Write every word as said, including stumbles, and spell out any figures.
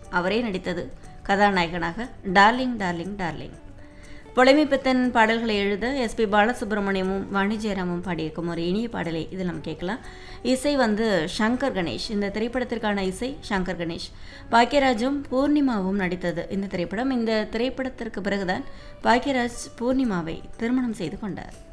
அவரே நடித்தது கதாநாயகனாக டார்லிங் டார்லிங் டார்லிங். புலமைப்பித்தன் பாடல்களை எழுத எஸ்பி பாலசுப்ரமணியமும் வாணி ஜெயராமும் பாடியிருக்கும் ஒரு இனிய பாடலை இதில் நம்ம கேட்கலாம். இசை வந்து சங்கர் கணேஷ். இந்த திரைப்படத்திற்கான இசை சங்கர் கணேஷ். பாக்கியராஜும் பூர்ணிமாவும் நடித்தது இந்த திரைப்படம். இந்த திரைப்படத்திற்கு பிறகுதான் பாக்கியராஜ் பூர்ணிமாவை திருமணம் செய்து கொண்டார்.